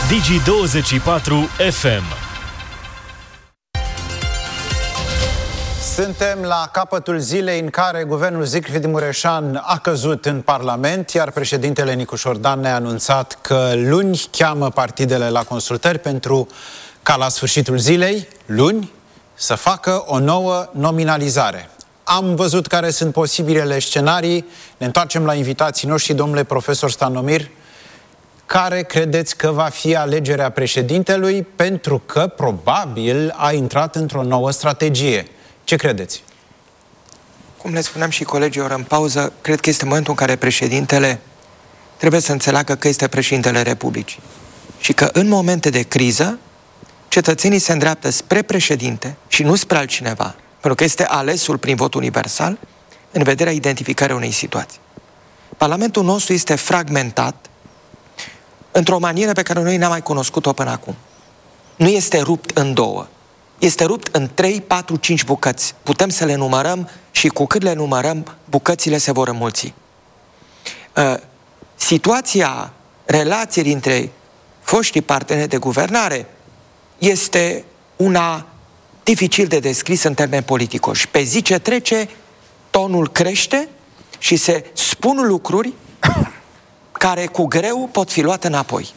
Digi24 FM. Suntem la capătul zilei în care guvernul Zicfried Mureșan a căzut în Parlament, iar președintele Nicu Șordan ne-a anunțat că luni cheamă partidele la consultări pentru ca la sfârșitul zilei, luni, să facă o nouă nominalizare. Am văzut care sunt posibilele scenarii. Ne întoarcem la invitații noștri, domnule profesor Stanomir. Care credeți că va fi alegerea președintelui? Pentru că probabil a intrat într-o nouă strategie. Ce credeți? Cum le spuneam și colegii în pauză, cred că este momentul în care președintele trebuie să înțeleagă că este președintele Republicii. Și că în momente de criză, cetățenii se îndreaptă spre președinte și nu spre altcineva, pentru că este alesul prin vot universal în vederea identificării unei situații. Parlamentul nostru este fragmentat într-o manieră pe care noi n-am mai cunoscut-o până acum. Nu este rupt în două. Este rupt în 3, 4, 5 bucăți. Putem să le numărăm și cu cât le numărăm, bucățile se vor înmulți. Situația relației dintre foștii parteneri de guvernare este una dificil de descris în termeni politicoși. Pe zi ce trece, tonul crește și se spun lucruri care cu greu pot fi luate înapoi.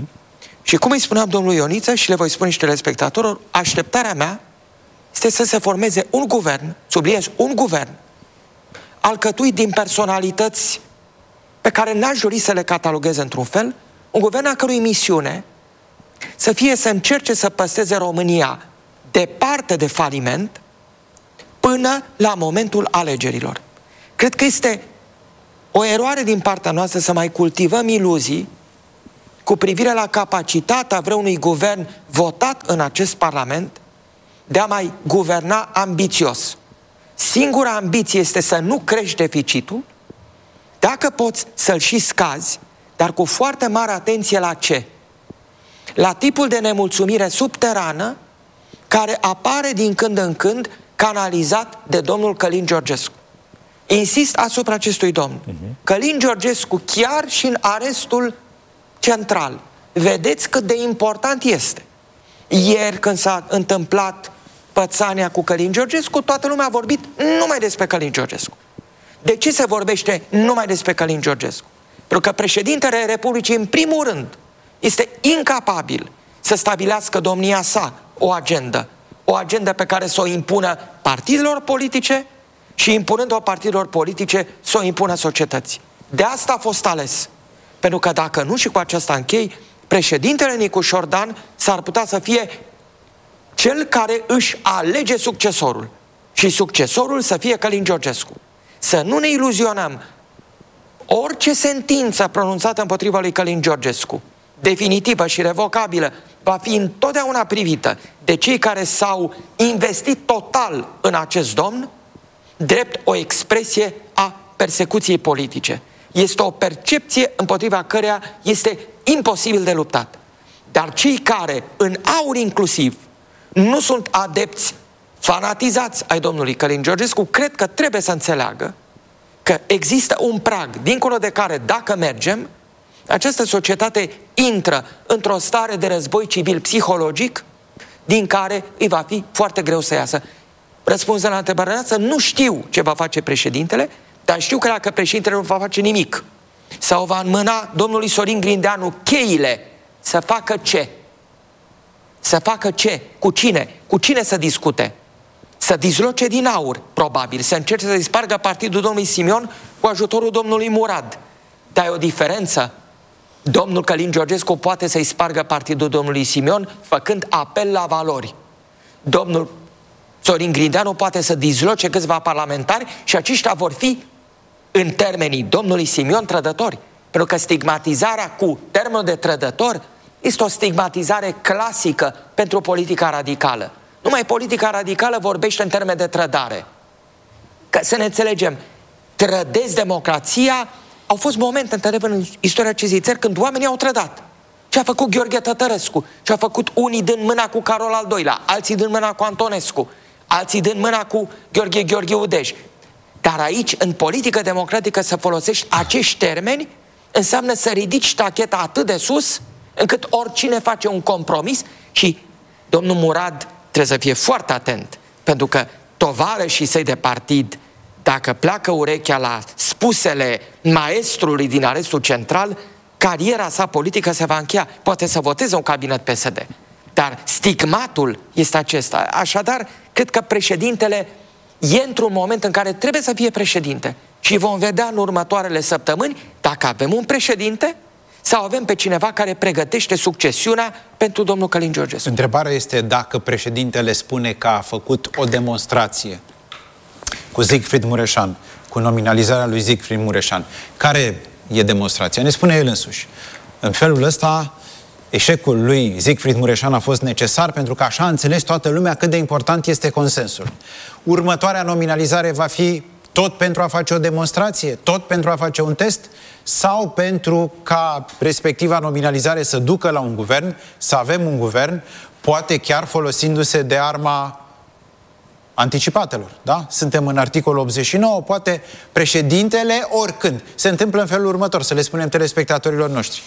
Și cum îi spuneam domnului Ioniță și le voi spune și telespectatorilor, așteptarea mea este să se formeze un guvern, subliniez, un guvern, alcătuit din personalități pe care n-aș dori să le cataloghez într-un fel, un guvern a cărui misiune să fie să încerce să păstreze România departe de faliment până la momentul alegerilor. Cred că este o eroare din partea noastră să mai cultivăm iluzii cu privire la capacitatea vreunui guvern votat în acest Parlament de a mai guverna ambițios. Singura ambiție este să nu crești deficitul, dacă poți să-l și scazi, dar cu foarte mare atenție la ce? La tipul de nemulțumire subterană care apare din când în când canalizat de domnul Călin Georgescu. Insist asupra acestui domn. Călin Georgescu, chiar și în arestul central, vedeți cât de important este. Ieri, când s-a întâmplat pățania cu Călin Georgescu, toată lumea a vorbit numai despre Călin Georgescu. De ce se vorbește numai despre Călin Georgescu? Pentru că președintele Republicii, în primul rând, este incapabil să stabilească domnia sa o agendă pe care să o impună partidelor politice și impunând-o partidelor politice să o impună societății. De asta a fost ales. Pentru că dacă nu, și cu aceasta închei, președintele Nicu Șordan s-ar putea să fie cel care își alege succesorul. Și succesorul să fie Călin Georgescu. Să nu ne iluzionăm. Orice sentință pronunțată împotriva lui Călin Georgescu, definitivă și revocabilă, va fi întotdeauna privită de cei care s-au investit total în acest domn, drept o expresie a persecuției politice. Este o percepție împotriva căreia este imposibil de luptat. Dar cei care, în aur inclusiv, nu sunt adepți fanatizați ai domnului Călin Georgescu, cred că trebuie să înțeleagă că există un prag, dincolo de care, dacă mergem, această societate intră într-o stare de război civil psihologic, din care îi va fi foarte greu să iasă. Răspunzând la întrebarea noastră, nu știu ce va face președintele, dar știu că dacă președintele nu va face nimic sau va înmâna domnului Sorin Grindeanu cheile, să facă ce? Să facă ce? Cu cine? Cu cine să discute? Să dizloce din aur, probabil, să încerce să dispargă partidul domnului Simion cu ajutorul domnului Murad. Dar e o diferență. Domnul Călin Georgescu poate să-i spargă partidul domnului Simion făcând apel la valori. Domnul Sorin Grindeanu poate să dizloce câțiva parlamentari și aceștia vor fi, în termenii domnului Simion, trădători. Pentru că stigmatizarea cu termenul de trădător este o stigmatizare clasică pentru politica radicală. Numai politica radicală vorbește în termeni de trădare. Că să ne înțelegem, trădezi democrația. Au fost momente, într-adevăr, în istoria acestei țări când oamenii au trădat. Ce a făcut Gheorghe Tătărescu, ce a făcut unii dând mâna cu Carol al II-lea, alții dând mâna cu Antonescu, alții dând mâna cu Gheorghe Udej. Dar aici, în politică democratică, să folosești acești termeni înseamnă să ridici tacheta atât de sus încât oricine face un compromis și domnul Murad trebuie să fie foarte atent, pentru că tovarășii săi de partid, dacă pleacă urechea la spusele maestrului din arestul central, cariera sa politică se va încheia. Poate să voteze un cabinet PSD. Dar stigmatul este acesta. Așadar, cred că președintele e într-un moment în care trebuie să fie președinte. Și vom vedea în următoarele săptămâni dacă avem un președinte sau avem pe cineva care pregătește succesiunea pentru domnul Călin Georgescu. Întrebarea este dacă președintele spune că a făcut o demonstrație cu Siegfried Mureșan, cu nominalizarea lui Siegfried Mureșan. Care e demonstrația? Ne spune el însuși. În felul ăsta, eșecul lui Siegfried Mureșan a fost necesar pentru că așa a înțeles toată lumea cât de important este consensul. Următoarea nominalizare va fi tot pentru a face o demonstrație, tot pentru a face un test sau pentru ca respectiva nominalizare să ducă la un guvern, să avem un guvern, poate chiar folosindu-se de arma anticipatelor, da? Suntem în articolul 89, poate președintele oricând. Se întâmplă în felul următor, să le spunem telespectatorilor noștri.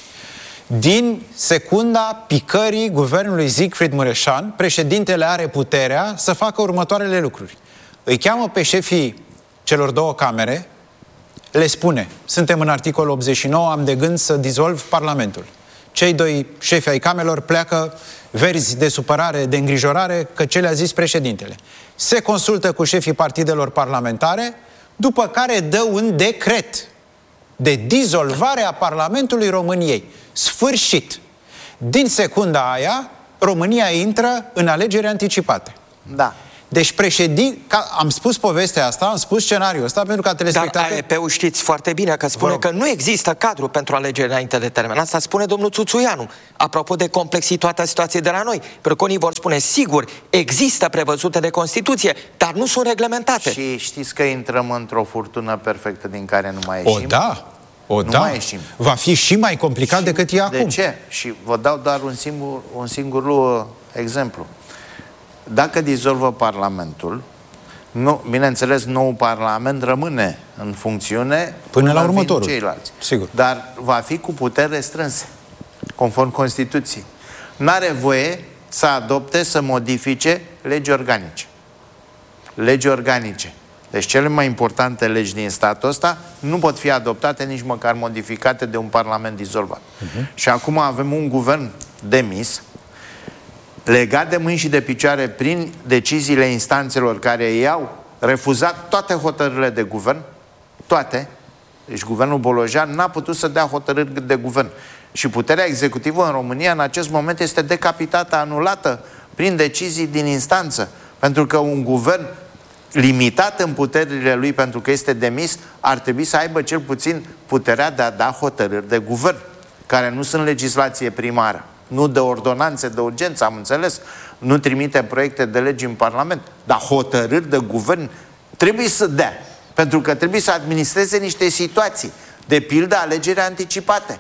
Din secunda picării guvernului Siegfried Mureșan, președintele are puterea să facă următoarele lucruri. Îi cheamă pe șefii celor două camere, le spune, suntem în articolul 89, am de gând să dizolv Parlamentul. Cei doi șefi ai camerelor pleacă verzi de supărare, de îngrijorare, că ce le-a zis președintele. Se consultă cu șefii partidelor parlamentare, după care dă un decret de dizolvare a Parlamentului României. Sfârșit. Din secunda aia, România intră în alegeri anticipate. Da. Deci am spus povestea asta, am spus scenariul ăsta pentru ca telespectatori... Dar AEP-ul știți foarte bine că spune că nu există cadru pentru alegeri înainte de termen. Asta spune domnul Țuțuianu. Apropo de complexitatea situației de la noi. Pentru că unii vor spune, sigur, există prevăzute de Constituție, dar nu sunt reglementate. Și știți că intrăm într-o furtună perfectă din care nu mai ieșim? O da. Mai ieșim. Va fi și mai complicat decât e acum. De ce? Și vă dau doar un singur exemplu. Dacă dizolvă Parlamentul, bineînțeles, noul Parlament rămâne în funcțiune până la următorul. Ceilalți. Sigur. Dar va fi cu puteri restrânse, conform Constituției. N-are voie să adopte, să modifice legi organice. Legi organice. Deci cele mai importante legi din statul ăsta nu pot fi adoptate, nici măcar modificate de un Parlament dizolvat. Și acum avem un guvern demis, legat de mâini și de picioare prin deciziile instanțelor care i-au refuzat toate hotărârile de guvern, toate. Deci guvernul Bolojan n-a putut să dea hotărâri de guvern. Și puterea executivă în România în acest moment este decapitată, anulată prin decizii din instanță. Pentru că un guvern limitat în puterile lui pentru că este demis, ar trebui să aibă cel puțin puterea de a da hotărâri de guvern, care nu sunt legislație primară. Nu de ordonanțe de urgență, am înțeles, nu trimite proiecte de legi în Parlament, dar hotărâri de guvern trebuie să dea, pentru că trebuie să administreze niște situații, de pildă alegeri anticipate.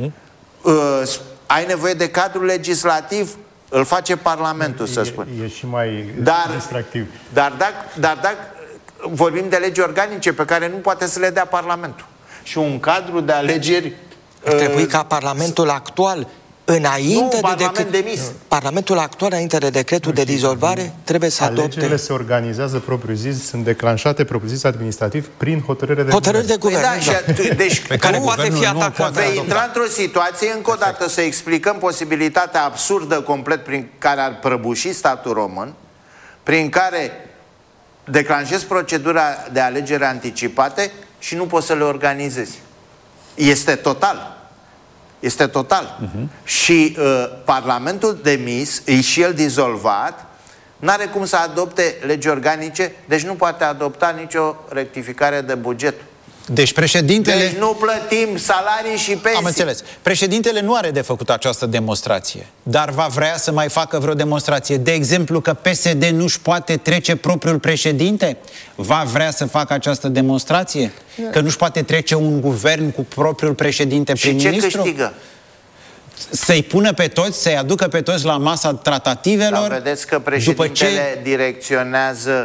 Ai nevoie de cadru legislativ, îl face Parlamentul, să spun. E și mai distractiv. Dar dacă vorbim de legi organice pe care nu poate să le dea Parlamentul și un cadru de alegeri... Trebuie ca Parlamentul actual înainte Parlamentul actual, înainte de decretul de dizolvare, trebuie să adopte... Alegerile se organizează propriu-zis, sunt declanșate propriu-zis administrativ prin hotărâre de hotărâri de guvern. Deci, pe care nu poate fi atacat. Vei intra într-o situație, încă o dată, să explicăm posibilitatea absurdă complet prin care ar prăbuși statul român, prin care declanșezi procedura de alegeri anticipate și nu poți să le organizezi. Este total. Este total. Și Parlamentul demis, și el dizolvat, n-are cum să adopte legi organice, deci nu poate adopta nicio rectificare de buget. Deci președintele... Deci nu plătim salarii și pensii. Am înțeles. Președintele nu are de făcut această demonstrație, dar va vrea să mai facă vreo demonstrație. De exemplu, că PSD nu-și poate trece propriul președinte? Va vrea să facă această demonstrație? Că nu-și poate trece un guvern cu propriul președinte prim-ministru? Și ce câștigă? Să-i pună pe toți, să-i aducă pe toți la masa tratativelor? Dar vedeți că președintele direcționează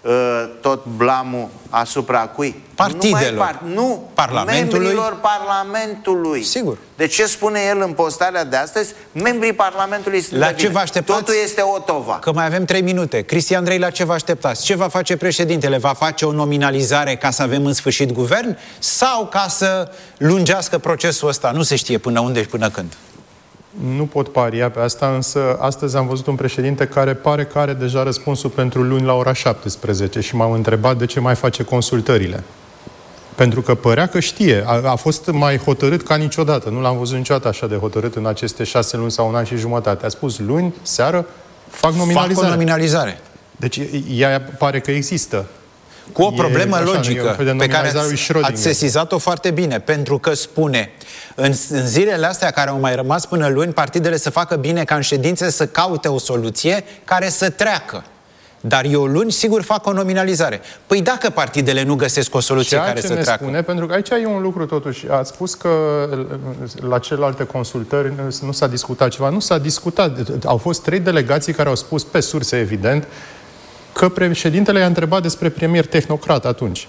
tot blamul asupra cui? Partidelor. Nu, Parlamentului. membrilor Parlamentului. Sigur. De ce spune el în postarea de astăzi? Membrii Parlamentului sunt La ce vă așteptați? Totul este Otova. Că mai avem 3 minute. Cristi Andrei, la ce vă așteptați? Ce va face președintele? Va face o nominalizare ca să avem în sfârșit guvern? Sau ca să lungească procesul ăsta? Nu se știe până unde și până când. Nu pot paria pe asta, însă astăzi am văzut un președinte care pare că are deja răspunsul pentru luni la ora 17 și m-am întrebat de ce mai face consultările. Pentru că părea că știe. A fost mai hotărât ca niciodată. Nu l-am văzut niciodată așa de hotărât în aceste 6 luni sau un an și jumătate. A spus luni, seară, fac nominalizare. Fac o nominalizare. Deci ea pare că există. Cu o problemă logică pe care ați sesizat-o foarte bine, pentru că spune în zilele astea care au mai rămas până luni, partidele să facă bine ca în ședințe să caute o soluție care să treacă. Dar eu luni, sigur, fac o nominalizare. Păi dacă partidele nu găsesc o soluție care să treacă? Spune, pentru că aici e un lucru totuși. Ați spus că la celelalte consultări nu s-a discutat ceva. Nu s-a discutat. Au fost 3 delegații care au spus pe surse, evident, că președintele i-a întrebat despre premier tehnocrat atunci.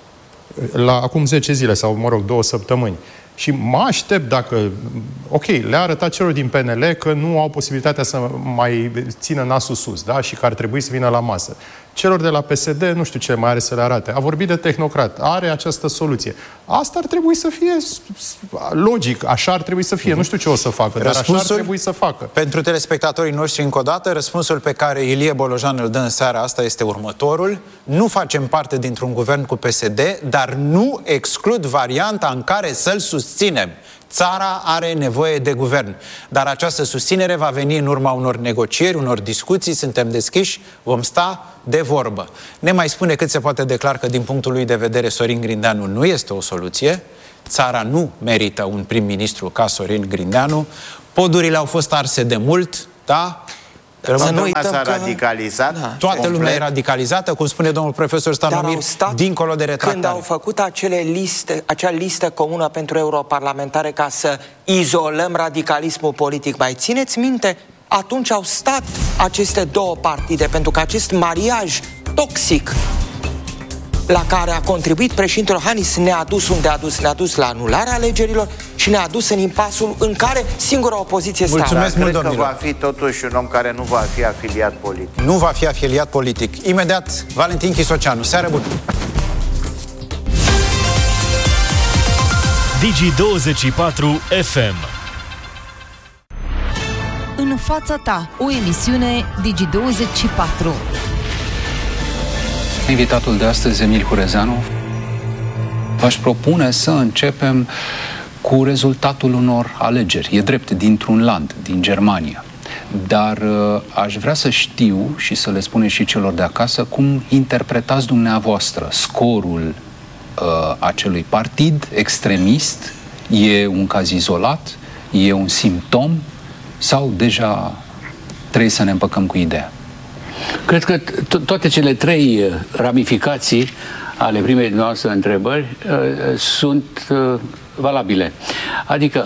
Acum 10 zile sau, mă rog, 2 săptămâni. Și mă aștept dacă... Ok, le-a arătat celor din PNL că nu au posibilitatea să mai țină nasul sus, da? Și că ar trebui să vină la masă. Celor de la PSD, nu știu ce mai are să le arate. A vorbit de tehnocrat. Are această soluție. Asta ar trebui să fie logic. Așa ar trebui să fie. Nu știu ce o să facă, dar așa ar trebui să facă. Pentru telespectatorii noștri, încă o dată, răspunsul pe care Ilie Bolojan îl dă în seara asta este următorul. Nu facem parte dintr-un guvern cu PSD, dar nu exclud varianta în care să-l susținem. Țara are nevoie de guvern, dar această susținere va veni în urma unor negocieri, unor discuții, suntem deschiși, vom sta de vorbă. Ne mai spune cât se poate declar că din punctul lui de vedere Sorin Grindeanu nu este o soluție, țara nu merită un prim-ministru ca Sorin Grindeanu, podurile au fost arse de mult, da? Toată lumea s-a radicalizat. Da. Toată lumea e radicalizată, cum spune domnul profesor Stanomir, dincolo de retractare. Când au făcut acea listă comună pentru europarlamentare ca să izolăm radicalismul politic, mai țineți minte? Atunci au stat aceste 2 partide, pentru că acest mariaj toxic la care a contribuit președintele Iohannis ne-a dus unde a dus, ne-a dus la anularea alegerilor și ne-a dus în impasul în care singura opoziție stava. Mulțumesc mult, domnilor. Cred că va fi totuși un om care nu va fi afiliat politic. Nu va fi afiliat politic. Imediat, Valentin Chisoceanu. Seară bună! Digi24 FM. În fața ta, o emisiune Digi24. Invitatul de astăzi, Emil Hurezeanu, v-aș propune să începem cu rezultatul unor alegeri. E drept, dintr-un land, din Germania. Dar aș vrea să știu și să le spuneți și celor de acasă cum interpretați dumneavoastră scorul acelui partid extremist. E un caz izolat? E un simptom? Sau deja trebuie să ne împăcăm cu ideea? Cred că toate cele 3 ramificații ale primei noastre întrebări sunt valabile. Adică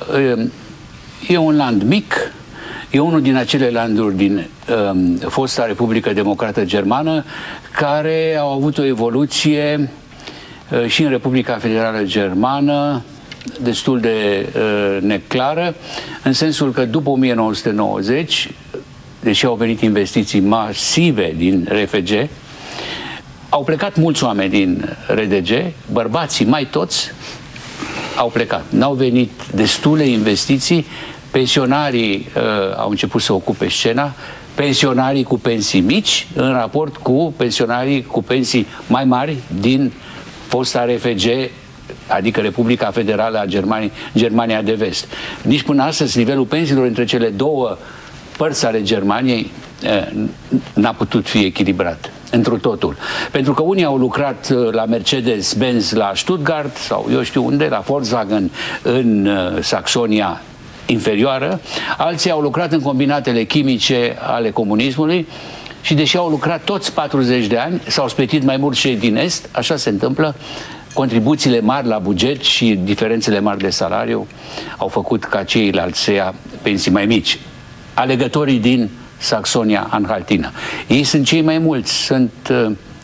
e un land mic, e unul din acele landuri din fosta Republică Democrată Germană care au avut o evoluție și în Republica Federală Germană destul de neclară, în sensul că după 1990, deși au venit investiții masive din RFG, au plecat mulți oameni din RDG, bărbații mai toți au plecat. N-au venit destule investiții, pensionarii au început să ocupe scena, pensionarii cu pensii mici în raport cu pensionarii cu pensii mai mari din fosta RFG, adică Republica Federală a Germania de Vest. Nici până astăzi nivelul pensiilor între cele 2 părți ale Germaniei n-a putut fi echilibrat întru totul. Pentru că unii au lucrat la Mercedes-Benz la Stuttgart sau eu știu unde, la Volkswagen în Saxonia inferioară, alții au lucrat în combinatele chimice ale comunismului și deși au lucrat toți 40 de ani, s-au spetit mai mult cei din Est, așa se întâmplă, contribuțiile mari la buget și diferențele mari de salariu au făcut ca ceilalți să ia pensii mai mici. Alegătorii din Saxonia-Anhaltina. Ei sunt cei mai mulți, sunt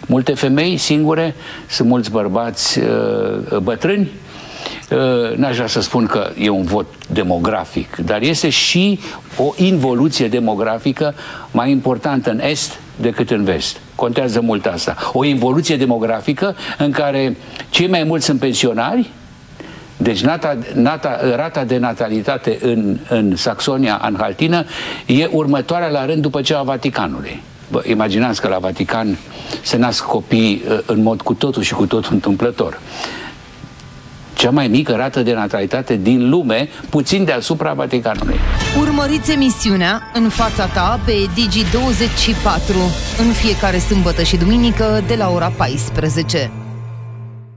multe femei singure, sunt mulți bărbați bătrâni. N-aș vrea să spun că e un vot demografic, dar este și o involuție demografică mai importantă în Est decât în Vest. Contează mult asta. O involuție demografică în care cei mai mulți sunt pensionari. Deci rata de natalitate în Saxonia-Anhaltină e următoarea la rând după cea a Vaticanului. Bă, imaginați că la Vatican se nasc copii în mod cu totul și cu totul întâmplător. Cea mai mică rată de natalitate din lume, puțin deasupra Vaticanului. Urmăriți emisiunea În fața ta pe Digi24 în fiecare sâmbătă și duminică de la ora 14.